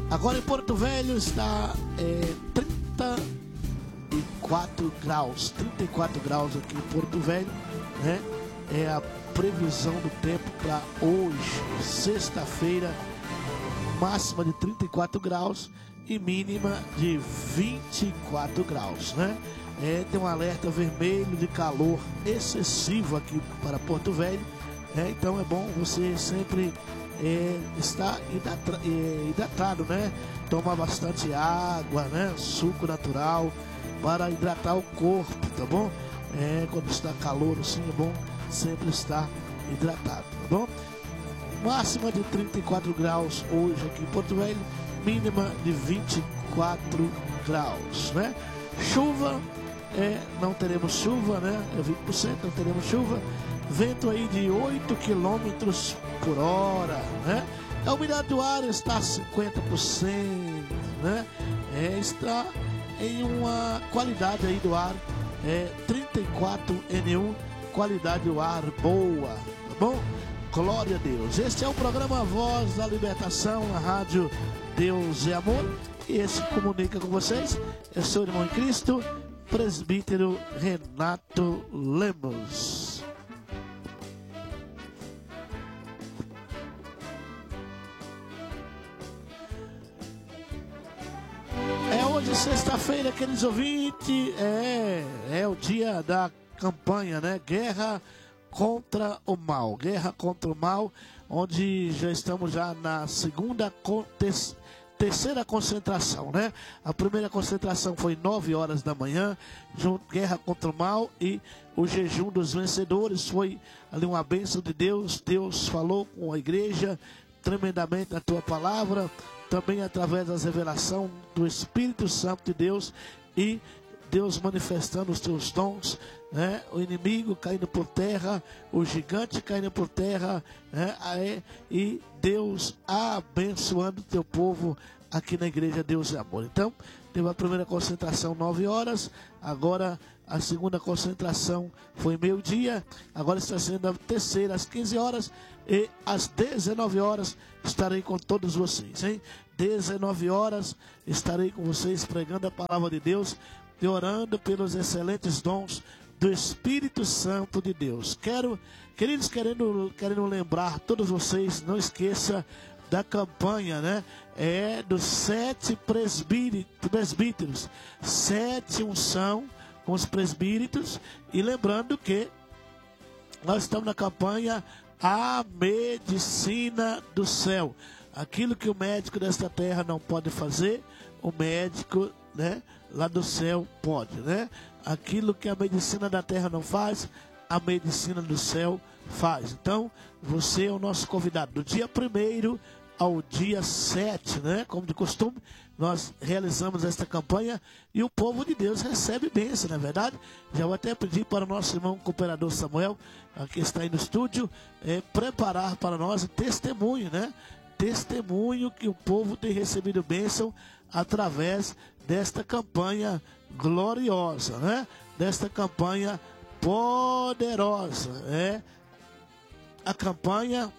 Agora em Porto Velho está 34 graus. 34 graus aqui em Porto Velho, né? É a previsão do tempo para hoje, sexta-feira, máxima de 34 graus e mínima de 24 graus, né? Tem um alerta vermelho de calor excessivo aqui para Porto Velho, né? Então é bom você sempre estar hidratado, né? Tomar bastante água, né? Suco natural para hidratar o corpo, tá bom? Quando está calor assim, é bom sempre estar hidratado, tá bom? Máxima de 34 graus hoje aqui em Porto Velho, mínima de 24 graus, né? Chuva, não teremos chuva, né? É 20%, não teremos chuva. Vento aí de 8 km por hora, né? A umidade do ar está a 50%, né? Está em uma qualidade aí do ar, 34 N1, qualidade do ar boa, tá bom? Glória a Deus. Este é o programa Voz da Libertação, a rádio Deus é Amor. E esse comunica com vocês é seu irmão em Cristo, presbítero Renato Lemos. Hoje, sexta-feira, queridos ouvintes, é o dia da campanha, né? Guerra contra o mal. Guerra contra o mal, onde já estamos na terceira concentração, né? A primeira concentração foi 9 horas da manhã, guerra contra o mal, e o jejum dos vencedores foi ali uma bênção de Deus. Deus falou com a igreja tremendamente a tua palavra, também através das revelações do Espírito Santo de Deus, e Deus manifestando os teus dons, né? O inimigo caindo por terra, o gigante caindo por terra, né? E Deus abençoando o teu povo aqui na igreja Deus é Amor. Então, teve a primeira concentração 9 horas, agora a segunda concentração foi meio-dia, agora está sendo a terceira às 15 horas, e às 19 horas estarei com todos vocês, hein? 19 horas estarei com vocês pregando a palavra de Deus e orando pelos excelentes dons do Espírito Santo de Deus. Queridos, querendo lembrar todos vocês, não esqueça da campanha, né? Dos 7 presbíteros, 7 unção com os presbíteros, e lembrando que nós estamos na campanha A Medicina do Céu. Aquilo que o médico desta terra não pode fazer, o médico, né, lá do céu pode, né? Aquilo que a medicina da terra não faz, a medicina do céu faz. Então, você é o nosso convidado. Do dia 1º ao dia 7, né? Como de costume, nós realizamos esta campanha e o povo de Deus recebe bênção, não é verdade? Já vou até pedir para o nosso irmão cooperador Samuel, que está aí no estúdio, preparar para nós o testemunho, né? Testemunho que o povo tem recebido bênção através desta campanha gloriosa, né? Desta campanha poderosa, a campanha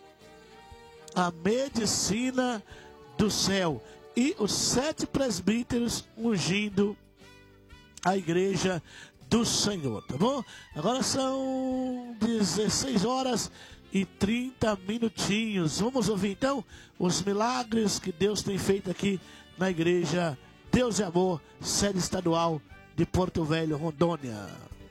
A Medicina do Céu, e os 7 presbíteros ungindo a igreja do Senhor, tá bom? Agora são 16 horas e 30 minutinhos. Vamos ouvir então os milagres que Deus tem feito aqui na igreja Deus é Amor, sede estadual de Porto Velho, Rondônia.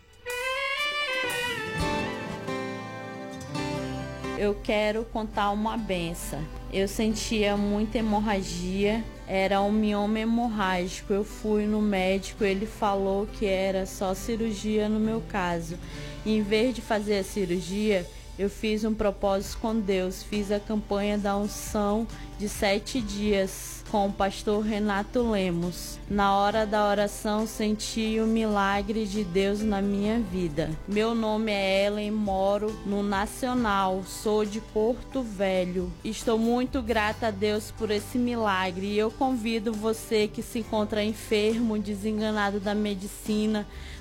Eu quero contar uma benção. Eu sentia muita hemorragia, era um mioma hemorrágico. Eu fui no médico, ele falou que era só cirurgia no meu caso. E em vez de fazer a cirurgia, eu fiz um propósito com Deus, fiz a campanha da unção de 7 dias com o pastor Renato Lemos. Na hora da oração, senti o milagre de Deus na minha vida. Meu nome é Ellen, moro no Nacional, sou de Porto Velho. Estou muito grata a Deus por esse milagre e eu convido você que se encontra enfermo, desenganado da medicina,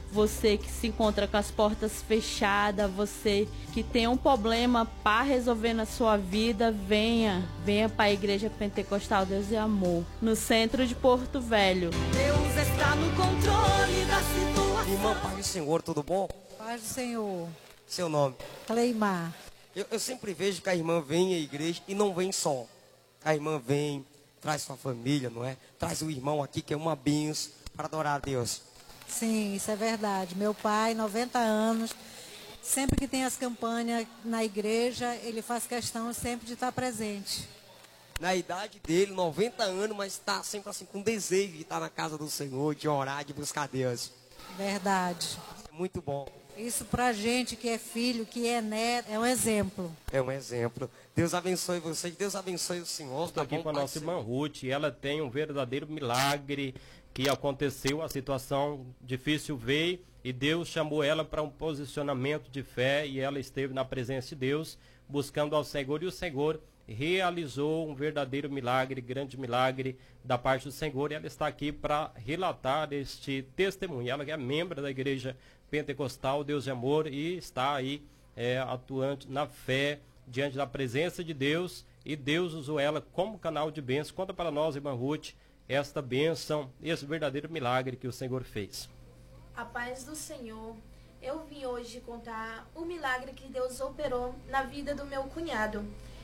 Você que se encontra com as portas fechadas, você que tem um problema para resolver na sua vida, venha para a Igreja Pentecostal Deus e Amor, no centro de Porto Velho. Deus está no controle da situação. Irmã, paz do Senhor, tudo bom? Paz do Senhor. Seu nome? Cleimar. Eu sempre vejo que a irmã vem à igreja e não vem só. A irmã vem, traz sua família, não é? Traz o irmão aqui, que é uma bênção, para adorar a Deus. Sim, isso é verdade. Meu pai, 90 anos, sempre que tem as campanhas na igreja, ele faz questão sempre de estar presente. Na idade dele, 90 anos, mas está sempre assim com desejo de estar na casa do Senhor, de orar, de buscar Deus. Verdade. É muito bom. Isso pra gente que é filho, que é neto, é um exemplo. É um exemplo. Deus abençoe vocês, Deus abençoe o Senhor. Estou aqui com a nossa irmã Ruth, e ela tem um verdadeiro milagre que aconteceu, a situação difícil veio e Deus chamou ela para um posicionamento de fé e ela esteve na presença de Deus, buscando ao Senhor, e o Senhor realizou um verdadeiro milagre, grande milagre da parte do Senhor, e ela está aqui para relatar este testemunho. Ela que é membro da Igreja Pentecostal Deus de Amor e está aí atuante na fé, diante da presença de Deus, e Deus usou ela como canal de bênção. Conta para nós, irmã Ruth, esta bênção, esse verdadeiro milagre que o Senhor fez. A paz do Senhor. Eu vim hoje contar o milagre que Deus operou na vida do meu cunhado.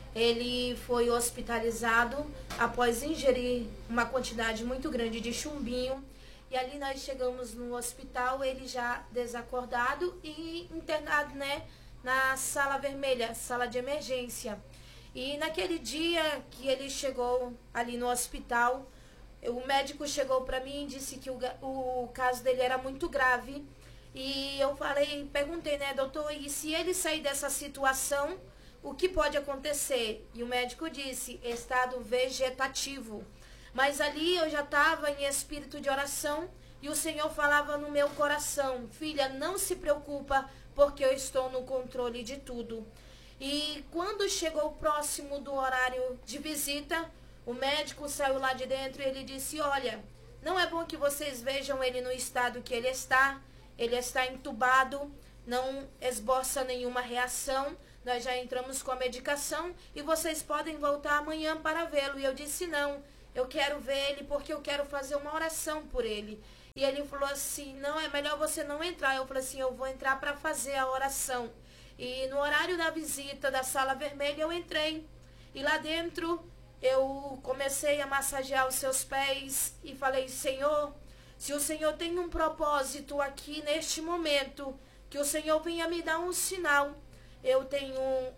Ele foi hospitalizado após ingerir uma quantidade muito grande de chumbinho. E ali nós chegamos no hospital, ele já desacordado e internado, na sala vermelha, sala de emergência. E naquele dia que ele chegou ali no hospital, o médico chegou para mim e disse que o caso dele era muito grave. E eu perguntei, doutor, e se ele sair dessa situação, o que pode acontecer? E o médico disse, estado vegetativo. Mas ali eu já estava em espírito de oração e o Senhor falava no meu coração, filha, não se preocupa, porque eu estou no controle de tudo. E quando chegou próximo do horário de visita, o médico saiu lá de dentro e ele disse, olha, não é bom que vocês vejam ele no estado que ele está entubado, não esboça nenhuma reação, nós já entramos com a medicação e vocês podem voltar amanhã para vê-lo. E eu disse, não, eu quero ver ele porque eu quero fazer uma oração por ele. E ele falou assim, não, é melhor você não entrar. Eu falei assim, eu vou entrar para fazer a oração. E no horário da visita da sala vermelha eu entrei. E lá dentro eu comecei a massagear os seus pés e falei, Senhor, se o Senhor tem um propósito aqui neste momento, que o Senhor venha me dar um sinal. Eu tenho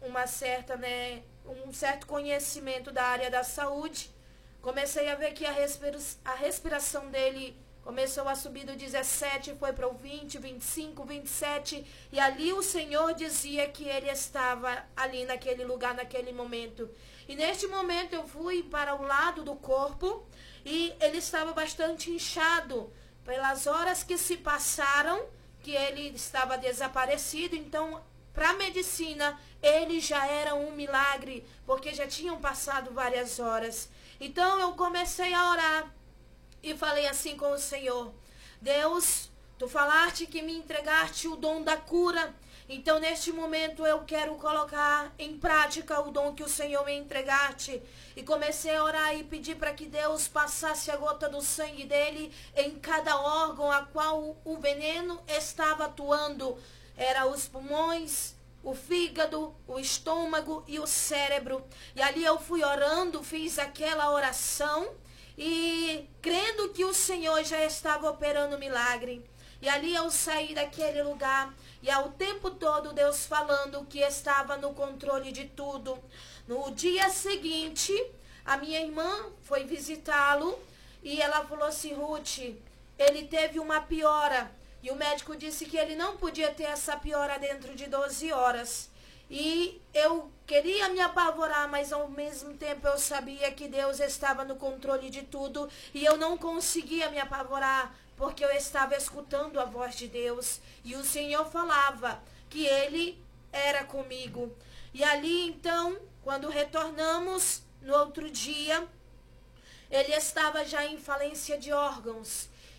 um certo conhecimento da área da saúde. Comecei a ver que a respiração dele começou a subir do 17, foi para o 20, 25, 27. E ali o Senhor dizia que ele estava ali naquele lugar, naquele momento. E neste momento eu fui para o lado do corpo e ele estava bastante inchado. Pelas horas que se passaram, que ele estava desaparecido, então para a medicina ele já era um milagre, porque já tinham passado várias horas. Então eu comecei a orar e falei assim com o Senhor, Deus, tu falaste que me entregaste o dom da cura, então neste momento eu quero colocar em prática o dom que o Senhor me entregaste. E comecei a orar e pedir para que Deus passasse a gota do sangue dele em cada órgão a qual o veneno estava atuando. Era os pulmões, o fígado, o estômago e o cérebro. E ali eu fui orando, fiz aquela oração e crendo que o Senhor já estava operando milagre. E ali eu saí daquele lugar e ao tempo todo Deus falando que estava no controle de tudo. No dia seguinte, a minha irmã foi visitá-lo e ela falou assim, Ruth, ele teve uma piora. E o médico disse que ele não podia ter essa piora dentro de 12 horas. E eu queria me apavorar, mas ao mesmo tempo eu sabia que Deus estava no controle de tudo. E eu não conseguia me apavorar, porque eu estava escutando a voz de Deus. E o Senhor falava que Ele era comigo. E ali então, quando retornamos no outro dia, ele estava já em falência de órgãos.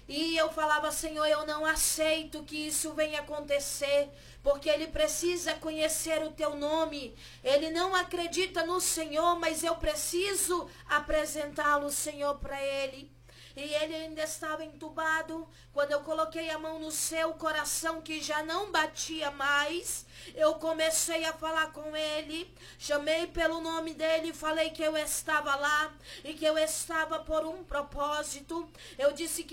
E eu falava, Senhor, eu não aceito que isso venha acontecer, porque ele precisa conhecer o teu nome. Ele não acredita no Senhor, mas eu preciso apresentá-lo, Senhor, para ele. E ele ainda estava entubado. Quando eu coloquei a mão no seu coração, que já não batia mais, eu comecei a falar com ele, chamei pelo nome dele, falei que eu estava lá e que eu estava por um propósito. Eu disse que